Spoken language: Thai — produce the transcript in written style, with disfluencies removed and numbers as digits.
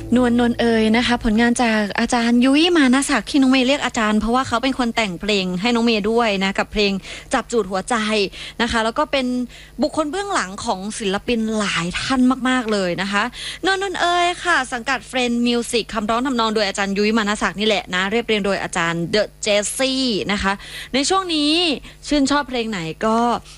นวลเอยนะคะผลงานจากอาจารย์ยุ้ยมานะศักดิ์ที่น้องเมย์เรียกอาจารย์เพราะว่าเขาเป็นคนแต่งเพลงให้น้องเมย์ด้วยนะกับเพลงจับจูดหัวใจนะคะแล้วก็เป็นบุคคลเบื้องหลังของศิลปินหลายท่านมากๆเลยนะคะนวลเอยค่ะสังกัดเฟรนด์มิวสิกคำร้องทำนองโดยอาจารย์ยุ้ยมานะศักดิ์นี่แหละนะเรียบเรียงโดยอาจารย์เดอะเจสซี่นะคะในช่วงนี้ชื่นชอบเพลงไหนก็